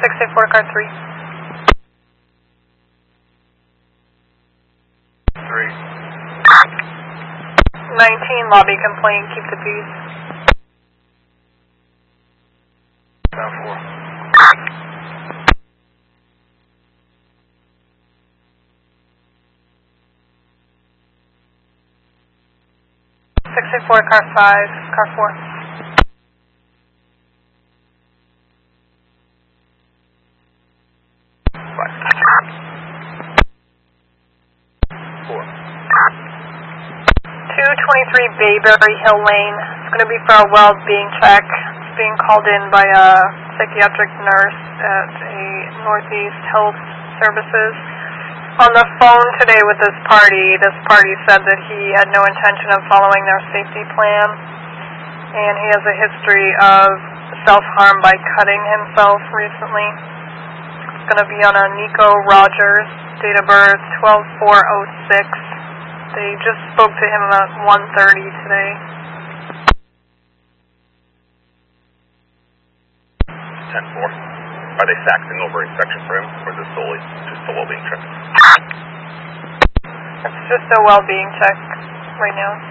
684 car 3. 3. 19, lobby complaint, keep the peace. 4. 684 car 5, car 4. 223 Bayberry Hill Lane. It's going to be for a well-being check. It's being called in by a psychiatric nurse at a Northeast Health Services. On the phone today with this party said that he had no intention of following their safety plan, and he has a history of self-harm by cutting himself recently. It's going to be on a Nico Rogers, date of birth 12406. They just spoke to him about 1:30 today. 10-4. Are they faxing over inspection for him, or is it solely just a well-being check? It's just a well-being check right now.